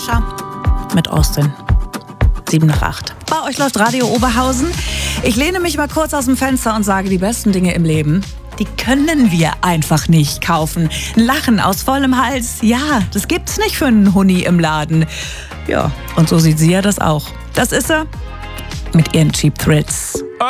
Sascha mit Austin. 7 nach 8. Bei euch läuft Radio Oberhausen. Ich lehne mich mal kurz aus dem Fenster und sage, die besten Dinge im Leben, die können wir einfach nicht kaufen. Ein Lachen aus vollem Hals, ja, das gibt's nicht für einen Huni im Laden. Ja, und so sieht sie ja das auch. Das ist er mit ihren Cheap Thrills.